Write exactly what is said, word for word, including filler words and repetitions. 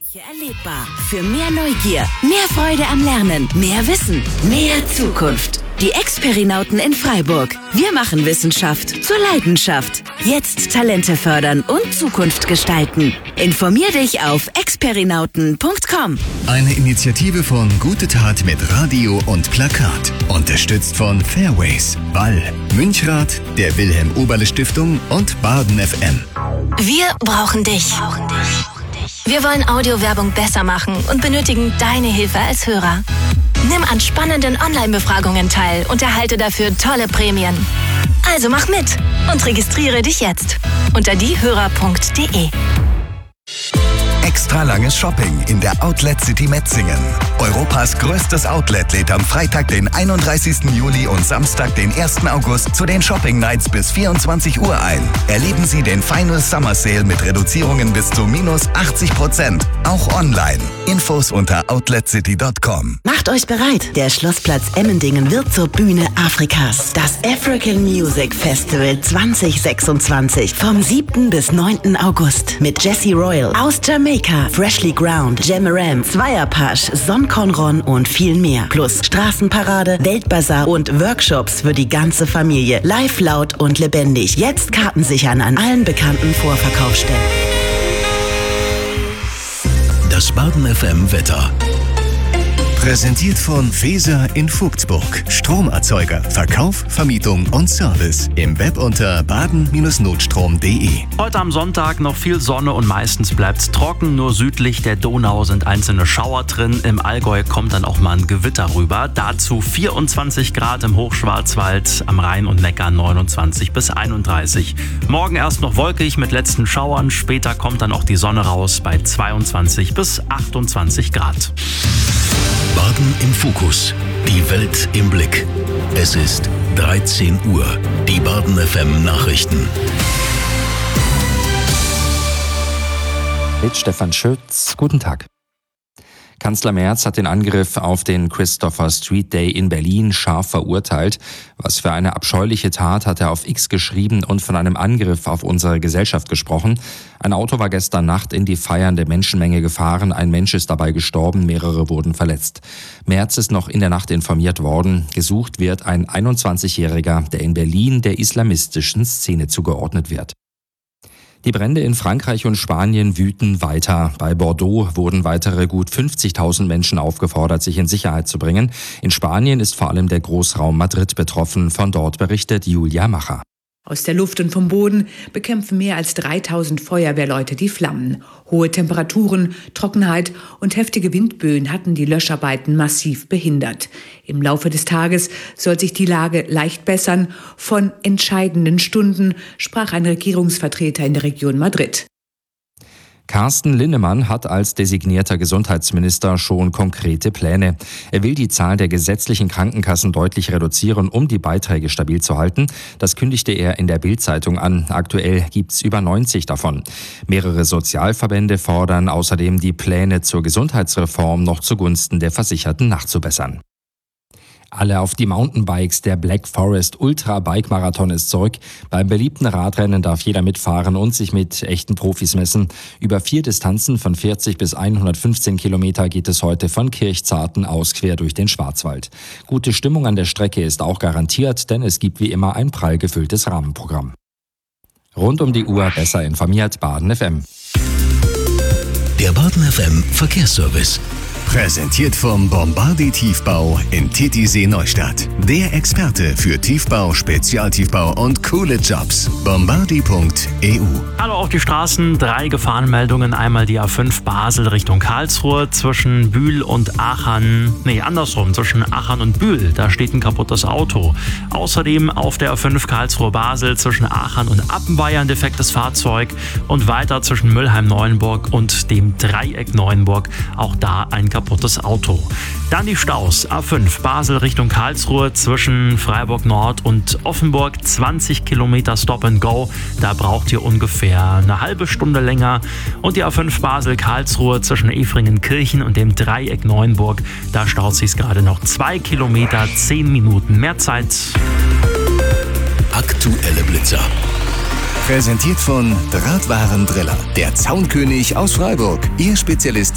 Erlebbar. Für mehr Neugier, mehr Freude am Lernen, mehr Wissen, mehr Zukunft. Die Experinauten in Freiburg. Wir machen Wissenschaft zur Leidenschaft. Jetzt Talente fördern und Zukunft gestalten. Informier dich auf experinauten punkt com. Eine Initiative von Gute Tat mit Radio und Plakat. Unterstützt von Fairways, Ball, Münchrat, der Wilhelm-Oberle-Stiftung und Baden F M. Wir brauchen dich. Wir wollen Audiowerbung besser machen und benötigen deine Hilfe als Hörer. Nimm an spannenden Online-Befragungen teil und erhalte dafür tolle Prämien. Also mach mit und registriere dich jetzt unter diehörer punkt de. Extra langes Shopping in der Outlet City Metzingen. Europas größtes Outlet lädt am Freitag, den einunddreißigsten Juli und Samstag, den ersten August zu den Shopping Nights bis vierundzwanzig Uhr ein. Erleben Sie den Final Summer Sale mit Reduzierungen bis zu minus achtzig Prozent. Auch online. Infos unter outlet city punkt com. Macht euch bereit. Der Schlossplatz Emmendingen wird zur Bühne Afrikas. Das African Music Festival zwanzig sechsundzwanzig vom siebten bis neunten August mit Jesse Royal aus Jamaika, Freshly Ground, Jamaram, Zweierpasch, Son Conron und viel mehr. Plus Straßenparade, Weltbazar und Workshops für die ganze Familie. Live, laut und lebendig. Jetzt Karten sichern an allen bekannten Vorverkaufsstellen. Das Baden F M Wetter. Präsentiert von Weser in Vogtsburg. Stromerzeuger, Verkauf, Vermietung und Service. Im Web unter baden Notstrom punkt de. Heute am Sonntag noch viel Sonne und meistens bleibt's trocken. Nur südlich der Donau sind einzelne Schauer drin. Im Allgäu kommt dann auch mal ein Gewitter rüber. Dazu vierundzwanzig Grad im Hochschwarzwald, am Rhein und Neckar neunundzwanzig bis einunddreißig. Morgen erst noch wolkig mit letzten Schauern. Später kommt dann auch die Sonne raus bei zweiundzwanzig bis achtundzwanzig Grad. Baden im Fokus. Die Welt im Blick. Es ist dreizehn Uhr. Die Baden F M Nachrichten. Mit Stefan Schütz. Guten Tag. Kanzler Merz hat den Angriff auf den Christopher Street Day in Berlin scharf verurteilt. Was für eine abscheuliche Tat, hat er auf X geschrieben und von einem Angriff auf unsere Gesellschaft gesprochen. Ein Auto war gestern Nacht in die feiernde Menschenmenge gefahren. Ein Mensch ist dabei gestorben, mehrere wurden verletzt. Merz ist noch in der Nacht informiert worden. Gesucht wird ein einundzwanzigjähriger, der in Berlin der islamistischen Szene zugeordnet wird. Die Brände in Frankreich und Spanien wüten weiter. Bei Bordeaux wurden weitere gut fünfzigtausend Menschen aufgefordert, sich in Sicherheit zu bringen. In Spanien ist vor allem der Großraum Madrid betroffen. Von dort berichtet Julia Macher. Aus der Luft und vom Boden bekämpfen mehr als dreitausend Feuerwehrleute die Flammen. Hohe Temperaturen, Trockenheit und heftige Windböen hatten die Löscharbeiten massiv behindert. Im Laufe des Tages soll sich die Lage leicht bessern. Von entscheidenden Stunden sprach ein Regierungsvertreter in der Region Madrid. Carsten Linnemann hat als designierter Gesundheitsminister schon konkrete Pläne. Er will die Zahl der gesetzlichen Krankenkassen deutlich reduzieren, um die Beiträge stabil zu halten. Das kündigte er in der Bild-Zeitung an. Aktuell gibt's über neunzig davon. Mehrere Sozialverbände fordern außerdem, die Pläne zur Gesundheitsreform noch zugunsten der Versicherten nachzubessern. Alle auf die Mountainbikes. Der Black Forest Ultra Bike Marathon ist zurück. Beim beliebten Radrennen darf jeder mitfahren und sich mit echten Profis messen. Über vier Distanzen von vierzig bis hundertfünfzehn Kilometer geht es heute von Kirchzarten aus quer durch den Schwarzwald. Gute Stimmung an der Strecke ist auch garantiert, denn es gibt wie immer ein prall gefülltes Rahmenprogramm. Rund um die Uhr besser informiert, Baden F M. Der Baden F M Verkehrsservice. Präsentiert vom Bombardier Tiefbau in Titisee Neustadt. Der Experte für Tiefbau, Spezialtiefbau und coole Jobs. bombardier punkt e u. Hallo, auf die Straßen. Drei Gefahrenmeldungen. Einmal die A fünf Basel Richtung Karlsruhe zwischen Bühl und Aachen. Nee, andersrum. Zwischen Aachen und Bühl. Da steht ein kaputtes Auto. Außerdem auf der A fünf Karlsruhe Basel zwischen Aachen und Appenweier ein defektes Fahrzeug. Und weiter zwischen Müllheim-Neuenburg und dem Dreieck Neuenburg. Auch da ein kaputtes Auto. Dann die Staus. A fünf Basel Richtung Karlsruhe zwischen Freiburg Nord und Offenburg. zwanzig Kilometer Stop and Go. Da braucht ihr ungefähr eine halbe Stunde länger. Und die A fünf Basel Karlsruhe zwischen Efringen-Kirchen und dem Dreieck Neuenburg. Da staut sich's gerade noch zwei Kilometer, zehn Minuten mehr Zeit. Aktuelle Blitzer. Präsentiert von Drahtwarendriller, der Zaunkönig aus Freiburg. Ihr Spezialist